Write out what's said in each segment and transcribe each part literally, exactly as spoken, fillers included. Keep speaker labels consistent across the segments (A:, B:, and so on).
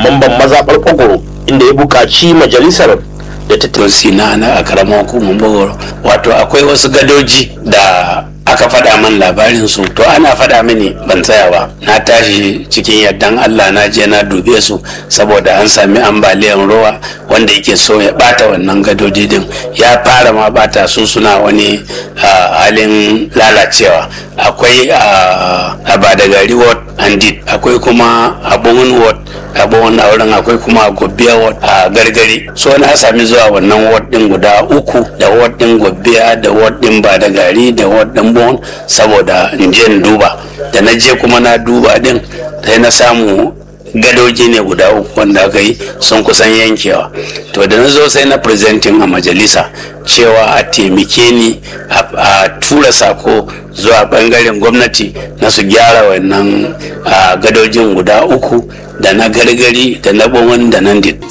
A: mamban mazaɓar Ogoro, inda ya buƙaci majalisar da ta
B: tafi na na a karamar hukumar Ogoro. Wato akwai wasu gadoji da aka faɗa min labarin su, to ana faɗa mini ban tsaya ba, na tashi cikin yardan Allah na je na dube su saboda an sami ambaliyan ruwa wanda yake so ya bata wannan gadoji din, ya fara ma bata su, suna wani halin lalacewa. Akwai a Badagari ward and did, akwai kuma a Bongon ward a Bongon auren, akwai kuma a Gobbiya ward a Gargari. So na sami zuwa wannan ward din guda uku, da ward din Gobbiya, da ward din Badagari, da ward din Bongon, saboda in je in duba. Da na je kuma na duba din sai na samu gadoji ne guda uku wanda aka yi sun kusan yankewa. To da na zo sai na presenting a majalisa cewa a taimake ni a tura sako zuwa bangaren gwamnati na su gyara wannan gadojin guda uku, da na Gargari, da na Bongon, da nan dit.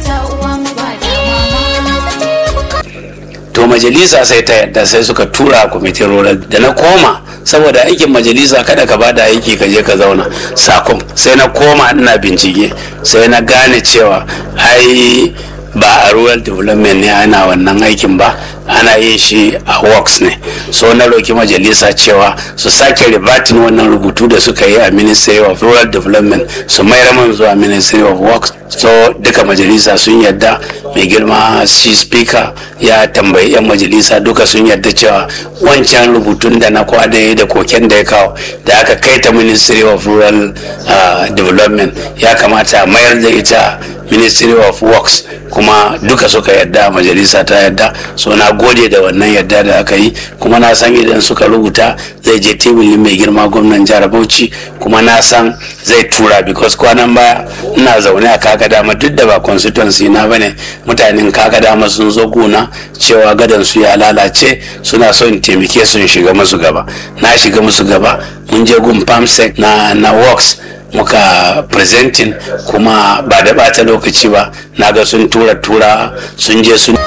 B: To majalisa sai ta yadda, sai suka tura kwamitin rural. Da na koma, saboda aikin majalisa kada ka bada aiki ka je ka zauna sakon, sai na koma ina bincike, sai na gane cewa ai ba a rural development ne ana wannan aikin ba, ana yin shi a works ne. So na roki majalisa cewa su sake ribatin wannan rubutu da suka yi a Ministry of Rural Development su mayar man zuwa Ministry of Works. So duka majalisa sun yadda, mai girma shi speaker ya tambayi yan majalisa duka sun yadda cewa wancan rubutun da na kwada da koken da ya kawo da aka kai ta Ministry of Rural uh, Development ya kamata mayar da ita Ministry of Works, kuma duka suka yadda, majalisa ta yadda. So na gode da wannan yadda da aka yi, kuma na san idan suka rubuta zai je tebulin mai girma gwamnan jihar Bauchi, kuma na san zai tura, because kwanan baya ina zaune a Kakadama, duk da ba constituency na bane, mutanen Kakadama sun zo guna cewa gadan su ya lalace, suna son taimake sun shiga musu gaba. Na shiga musu gaba, mun je gun Pamsec na na Works muka presenting, kuma ba da bata lokaci ba naga sun tura tura sun je sun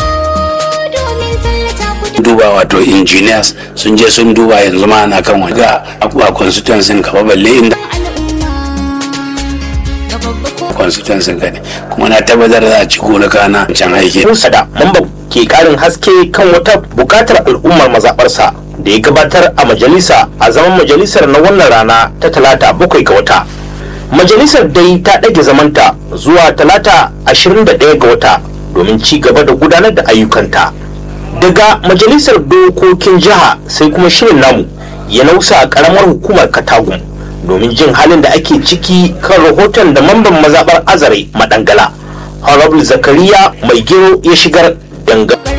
B: duba, wato engineers sun je sun duba, yanzu ma na kan wani ga a constituency ka balle inda constituency ka ne, kuma na tabbatar da a ci gona kana can aiki.
A: Musa da Mamba ke karin haske kan wata bukatar al'ummar mazaɓarsa da ya gabatar a majalisa a zaman majalisar na wannan rana ta talata bakwai ga wata. Majalisar dai ta ɗage zamanta zuwa talata ashirin da ɗaya ga wata domin ci gaba da gudanar da ayyukanta. Daga majalisar dokokin jiha sai kuma shirin namu ya nausa a ƙaramar hukumar Katagum domin jin halin da ake ciki kan rahoton da mamban mazaɓar Azare Madangala Honorable Zakariya Mai Gero ya shigar dangane